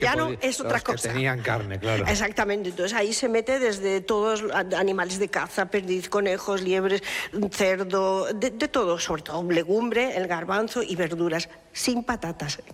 Ya no es otra cosa. Que tenían carne, claro. Exactamente. Entonces ahí se mete desde todos animales de caza, perdiz, conejos, liebres, cerdo, de todo, sobre todo legumbre, el garbanzo y verduras, sin patatas.